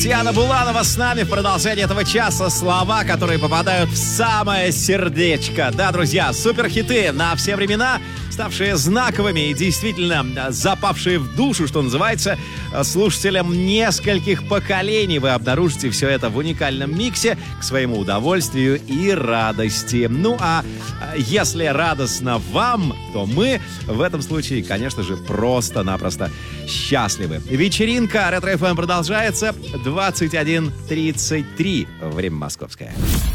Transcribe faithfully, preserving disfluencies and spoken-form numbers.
Диана Буланова с нами в продолжении этого часа. Слова, которые попадают в самое сердечко. Да, друзья, суперхиты на все времена, ставшие знаковыми и действительно запавшие в душу, что называется, слушателям нескольких поколений. Вы обнаружите все это в уникальном миксе к своему удовольствию и радости. Ну а если радостно вам, то мы в этом случае, конечно же, просто-напросто счастливы. Вечеринка Ретро-эф эм продолжается. двадцать один тридцать три. Время московское.